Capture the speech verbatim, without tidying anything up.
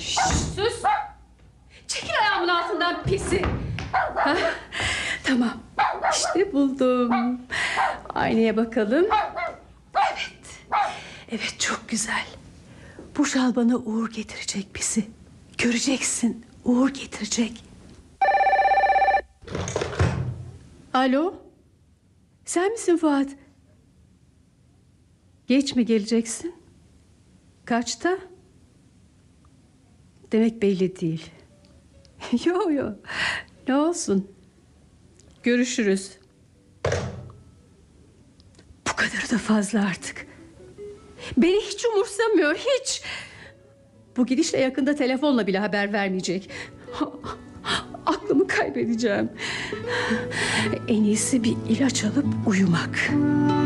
Şşş, sus! Çekil ayağımın altından pisi! Hah, tamam, işte buldum. Aynaya bakalım. Evet, evet çok güzel. Bu şal bana uğur getirecek pisi. Göreceksin, uğur getirecek. Alo? Sen misin Fuat? Geç mi geleceksin? Kaçta? Demek belli değil. Yo yo. Ne olsun? Görüşürüz. Bu kadar da fazla artık. Beni hiç umursamıyor, hiç. Bu gidişle yakında telefonla bile haber vermeyecek. Aklımı kaybedeceğim. En iyisi bir ilaç alıp uyumak.